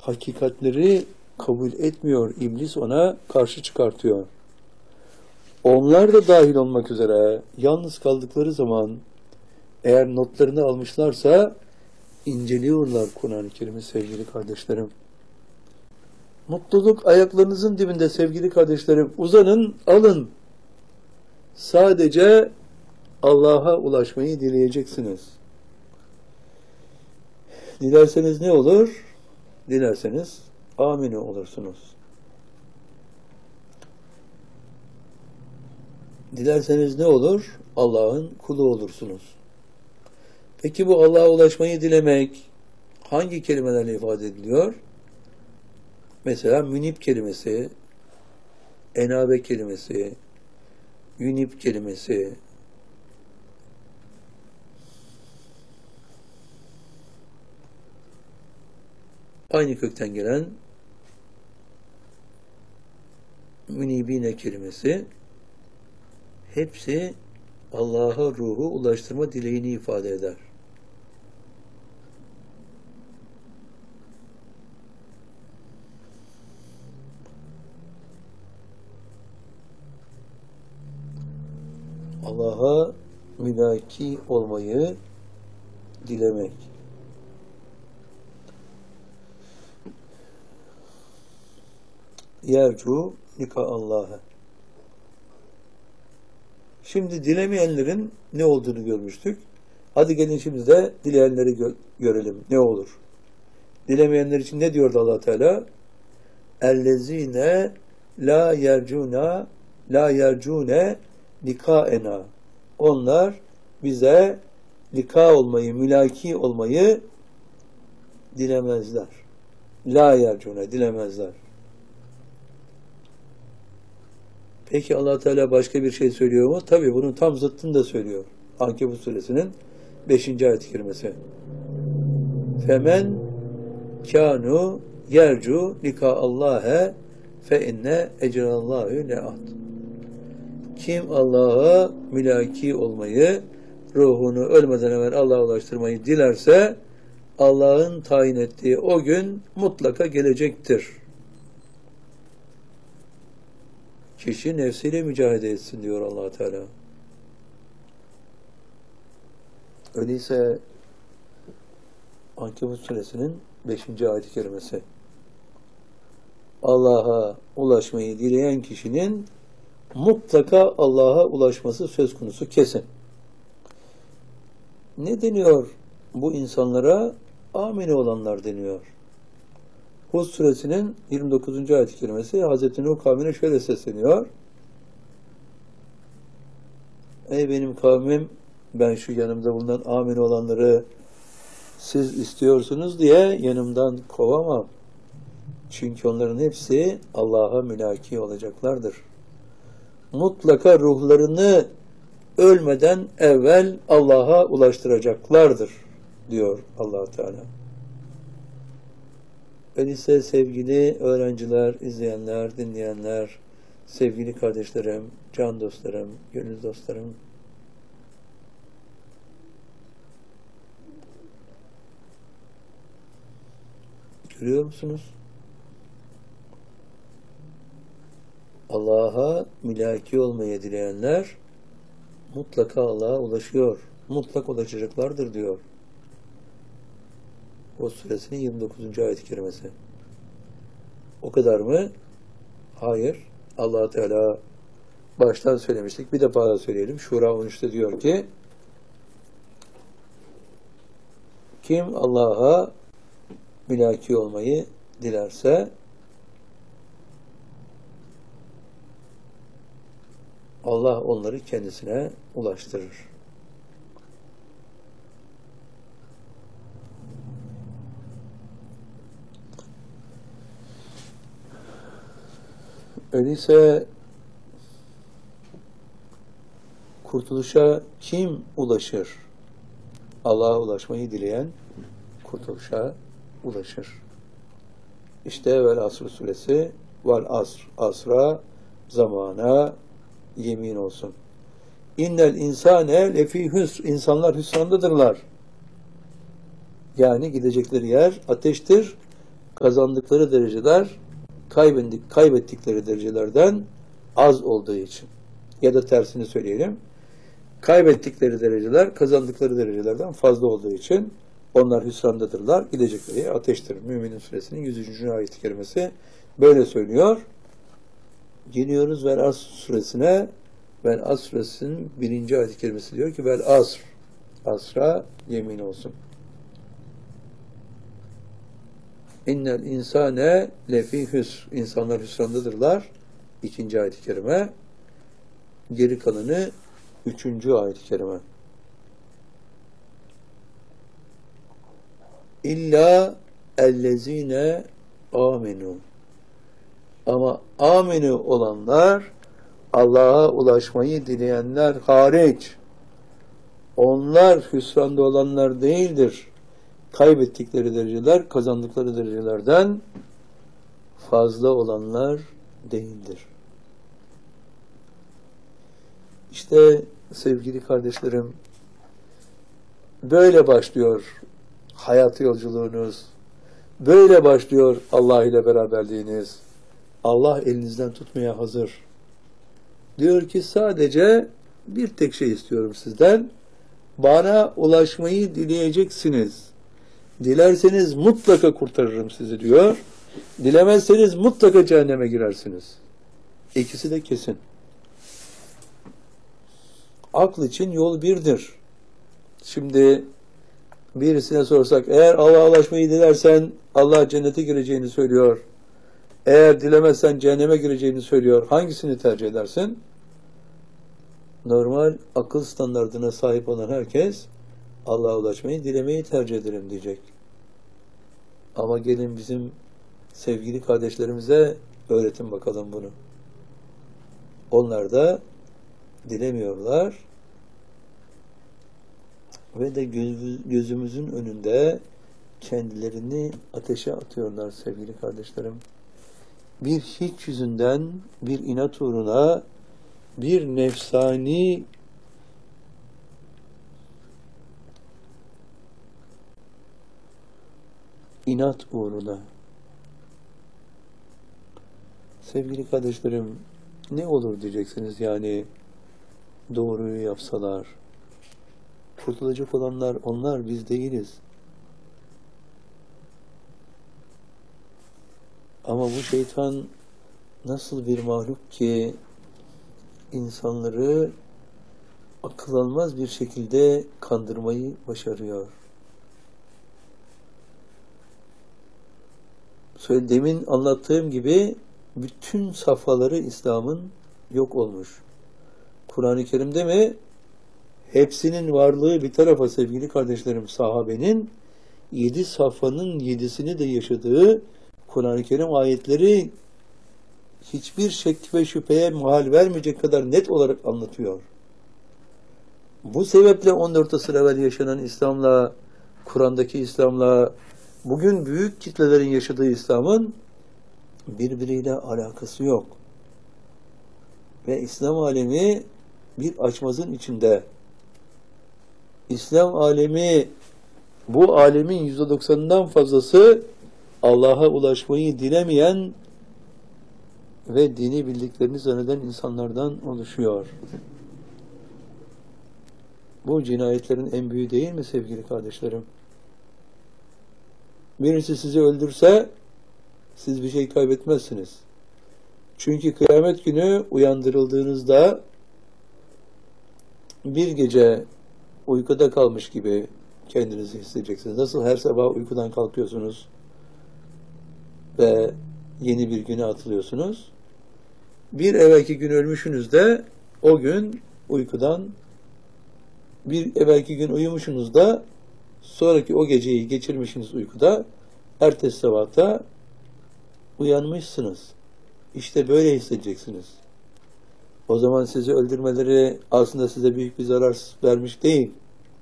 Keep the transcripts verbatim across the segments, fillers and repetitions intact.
hakikatleri kabul etmiyor. İblis ona karşı çıkartıyor. Onlar da dahil olmak üzere yalnız kaldıkları zaman eğer notlarını almışlarsa inceliyorlar Kur'an-ı Kerim'i sevgili kardeşlerim. Mutluluk ayaklarınızın dibinde sevgili kardeşlerim. Uzanın, alın. Sadece Allah'a ulaşmayı dileyeceksiniz. Dilerseniz ne olur? Dilerseniz amine olursunuz. Dilerseniz ne olur? Allah'ın kulu olursunuz. Peki bu Allah'a ulaşmayı dilemek hangi kelimelerle ifade ediliyor? Mesela münip kelimesi, enabe kelimesi, yünip kelimesi, aynı kökten gelen münibine kelimesi hepsi Allah'a ruhu ulaştırma dileğini ifade eder. Allah'a mülaki olmayı dilemek. Yercu lika Allah'a. Şimdi dilemeyenlerin ne olduğunu görmüştük. Hadi gelin şimdi de dileyenleri gö görelim. Ne olur? Dilemeyenler için ne diyordu Allah Teala? Ellezine la yercuna la yercune likaena. Onlar bize lika olmayı, mülaki olmayı dilemezler. La yercune, dilemezler. Peki Allah Teala başka bir şey söylüyor mu? Tabii bunun tam zıttını da söylüyor. Ankebut suresinin beşinci ayet-i kerimesi. Femen kânu yercu lika Allah'e fe inne ecrallahu le'at. Kim Allah'a mülaki olmayı, ruhunu ölmeden evvel Allah'a ulaştırmayı dilerse Allah'ın tayin ettiği o gün mutlaka gelecektir. Kişi nefsiyle mücadele etsin diyor Allah Teala. Öyleyse Ankebut suresinin beşinci ayet-i kerimesi. Allah'a ulaşmayı dileyen kişinin mutlaka Allah'a ulaşması söz konusu, kesin. Ne deniyor bu insanlara? Amine olanlar deniyor. Hud suresinin yirmi dokuzuncu ayet-i kerimesi Hazreti Nuh kavmine şöyle sesleniyor. Ey benim kavmim, ben şu yanımda bulunan amine olanları siz istiyorsunuz diye yanımdan kovamam. Çünkü onların hepsi Allah'a mülaki olacaklardır. Mutlaka ruhlarını ölmeden evvel Allah'a ulaştıracaklardır diyor Allah Teala. Öyleyse sevgili öğrenciler, izleyenler, dinleyenler, sevgili kardeşlerim, can dostlarım, gönül dostlarım, görüyor musunuz? Allah'a mülaki olmayı dileyenler mutlaka Allah'a ulaşıyor. Mutlak ulaşacaklardır diyor. O suresinin yirmi dokuzuncu ayet-i kerimesi. O kadar mı? Hayır. Allah Teala baştan söylemiştik. Bir defa da söyleyelim. Şura on üçte diyor ki kim Allah'a mülaki olmayı dilerse Allah onları kendisine ulaştırır. Öyleyse kurtuluşa kim ulaşır? Allah'a ulaşmayı dileyen kurtuluşa ulaşır. İşte vel asr suresi, vel asr, asra, zamana yemin olsun. İnnel insane lefî hüsr, insanlar hüsrandadırlar. Yani gidecekleri yer ateştir. kazandıkları dereceler kaybettik, kaybettikleri derecelerden az olduğu için. Ya da tersini söyleyelim. Kaybettikleri dereceler kazandıkları derecelerden fazla olduğu için onlar hüsrandadırlar. Gidecekleri ateştir. Müminin Suresinin yüzüncü ayet-i kerimesi böyle söylüyor. Geliyoruz Vel Asr Suresine. Vel Asr Suresinin birinci ayet-i kerimesi diyor ki Vel Asr. Asra yemin olsun. İnnel insane lefi hüsr. İnsanlar hüsrandadırlar. İkinci ayet-i kerime. Geri kalanı üçüncü ayet-i kerime. İlla ellezine amenu. Ama amenu olanlar, Allah'a ulaşmayı dileyenler hariç, onlar hüsranda olanlar değildir. Kaybettikleri dereceler, kazandıkları derecelerden fazla olanlar değildir. İşte sevgili kardeşlerim, böyle başlıyor hayat yolculuğunuz. Böyle başlıyor Allah ile beraberliğiniz. Allah elinizden tutmaya hazır. Diyor ki sadece bir tek şey istiyorum sizden. Bana ulaşmayı dileyeceksiniz. Dilerseniz mutlaka kurtarırım sizi diyor. Dilemezseniz mutlaka cehenneme girersiniz. İkisi de kesin. Akıl için yol birdir. Şimdi birisine sorsak, eğer Allah'a ulaşmayı dilersen Allah cennete gireceğini söylüyor. Eğer dilemezsen cehenneme gireceğini söylüyor. Hangisini tercih edersin? Normal akıl standardına sahip olan herkes Allah'a ulaşmayı dilemeyi tercih ederim diyecek. Ama gelin bizim sevgili kardeşlerimize öğretin bakalım bunu. Onlar da dilemiyorlar ve de gözümüzün önünde kendilerini ateşe atıyorlar sevgili kardeşlerim. Bir hiç yüzünden, bir inat uğruna, bir nefsani inat uğruna. Sevgili kardeşlerim, ne olur diyeceksiniz yani doğruyu yapsalar. Kurtulacak olanlar onlar, biz değiliz. Ama bu şeytan nasıl bir mahluk ki insanları akıl almaz bir şekilde kandırmayı başarıyor. Söyle, demin anlattığım gibi bütün safhaları İslam'ın yok olmuş. Kur'an-ı Kerim'de mi? Hepsinin varlığı bir tarafa sevgili kardeşlerim, sahabenin yedi safhanın yedisini de yaşadığı Kur'an-ı Kerim ayetleri hiçbir şek ve şüpheye mahal vermeyecek kadar net olarak anlatıyor. Bu sebeple on dört asır evvel yaşanan İslam'la, Kur'an'daki İslam'la, bugün büyük kitlelerin yaşadığı İslam'ın birbiriyle alakası yok. Ve İslam alemi bir açmazın içinde. İslam alemi, bu alemin yüzde doksanından fazlası Allah'a ulaşmayı dilemeyen ve dini bildiklerini zanneden insanlardan oluşuyor. Bu cinayetlerin en büyüğü değil mi sevgili kardeşlerim? Birisi sizi öldürse siz bir şey kaybetmezsiniz. Çünkü kıyamet günü uyandırıldığınızda bir gece uykuda kalmış gibi kendinizi hissedeceksiniz. Nasıl her sabah uykudan kalkıyorsunuz ve yeni bir güne atılıyorsunuz. Bir evvelki gün ölmüşsünüz de o gün uykudan, bir evvelki gün uyumuşsunuz da sonraki o geceyi geçirmişsiniz uykuda, ertesi sabahta uyanmışsınız. İşte böyle hissedeceksiniz. O zaman sizi öldürmeleri aslında size büyük bir zarar vermiş değil.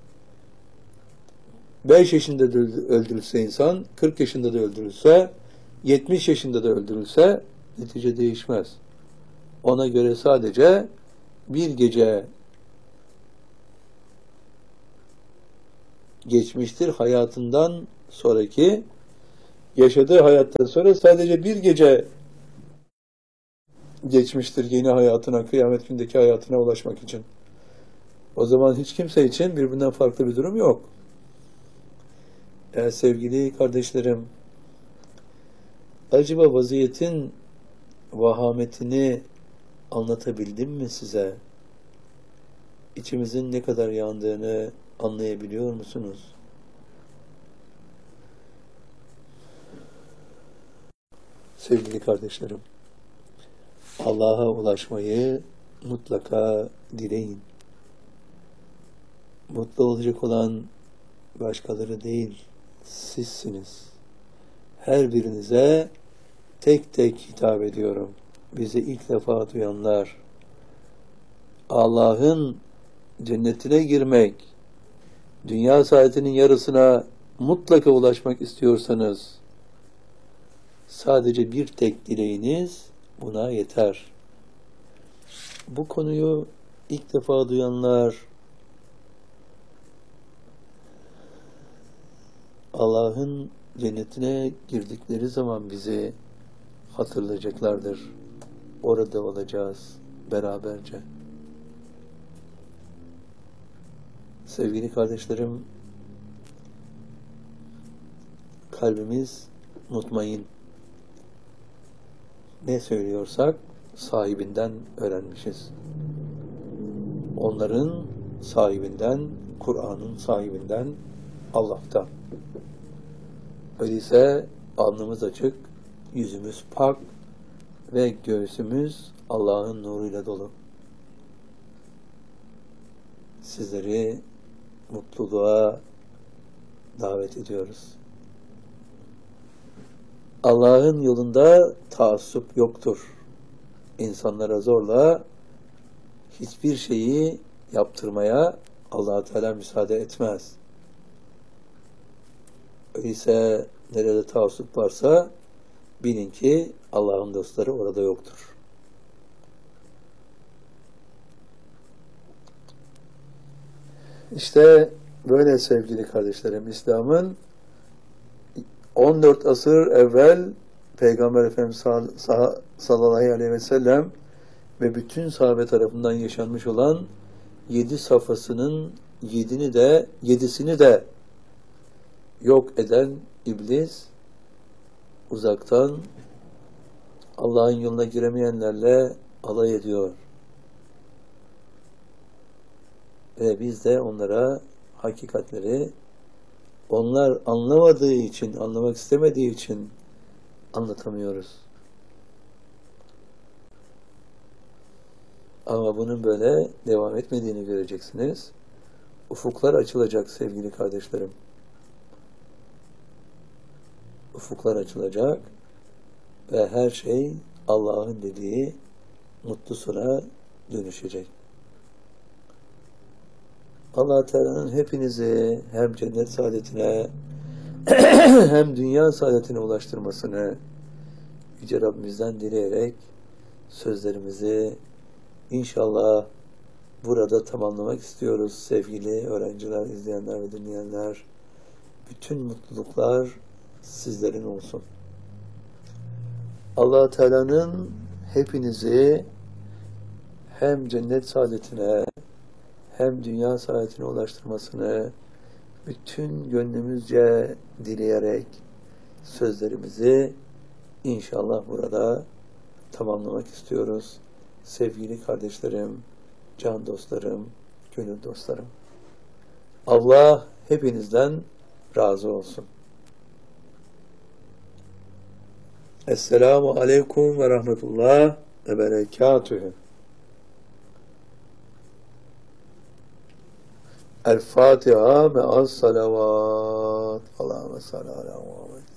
beş yaşında da öldürülse insan, kırk yaşında da öldürülse, yetmiş yaşında da öldürülse netice değişmez. Ona göre sadece bir gece geçmiştir hayatından sonraki yaşadığı hayattan sonra sadece bir gece geçmiştir yeni hayatına, kıyamet gündeki hayatına ulaşmak için. O zaman hiç kimse için birbirinden farklı bir durum yok. Yani sevgili kardeşlerim, acaba vaziyetin vahametini anlatabildim mi size? İçimizin ne kadar yandığını anlayabiliyor musunuz? Sevgili kardeşlerim, Allah'a ulaşmayı mutlaka dileyin. Mutlu olacak olan başkaları değil, sizsiniz. Her birinize tek tek hitap ediyorum. Bizi ilk defa duyanlar, Allah'ın cennetine girmek, dünya saadetinin yarısına mutlaka ulaşmak istiyorsanız, sadece bir tek dileğiniz buna yeter. Bu konuyu ilk defa duyanlar, Allah'ın cennetine girdikleri zaman bizi hatırlayacaklardır. Orada olacağız beraberce. Sevgili kardeşlerim, kalbimiz mutmain. Ne söylüyorsak sahibinden öğrenmişiz. Onların sahibinden, Kur'an'ın sahibinden, Allah'tan. Öyleyse alnımız açık, yüzümüz pak ve göğsümüz Allah'ın nuruyla dolu. Sizleri mutluluğa davet ediyoruz. Allah'ın yolunda taassup yoktur. İnsanlara zorla hiçbir şeyi yaptırmaya Allah Teala müsaade etmez. Öyleyse nerede taassup varsa bilin ki Allah'ın dostları orada yoktur. İşte böyle sevgili kardeşlerim, İslam'ın on dört asır evvel Peygamber Efendimiz sallallahu aleyhi ve sellem ve bütün sahabe tarafından yaşanmış olan yedi safhasının yedini de yedisini de yok eden iblis uzaktan Allah'ın yoluna giremeyenlerle alay ediyor. Ve biz de onlara hakikatleri onlar anlamadığı için, anlamak istemediği için anlatamıyoruz. Ama bunun böyle devam etmediğini göreceksiniz. Ufuklar açılacak sevgili kardeşlerim. Ufuklar açılacak ve her şey Allah'ın dediği mutlusuna dönüşecek. Allah Teala'nın hepinizi hem cennet saadetine hem dünya saadetine ulaştırmasını Yüce Rabbimizden dileyerek sözlerimizi inşallah burada tamamlamak istiyoruz sevgili öğrenciler, izleyenler ve dinleyenler. Bütün mutluluklar sizlerin olsun. Allah Teala'nın hepinizi hem cennet saadetine hem dünya saadetine ulaştırmasını bütün gönlümüzce dileyerek sözlerimizi inşallah burada tamamlamak istiyoruz. Sevgili kardeşlerim, can dostlarım, gönül dostlarım. Allah hepinizden razı olsun. Esselamu aleyküm ve rahmetullah ve berekatühü. El Fatiha me'as salavat. Allahümme salli ala Muhammed.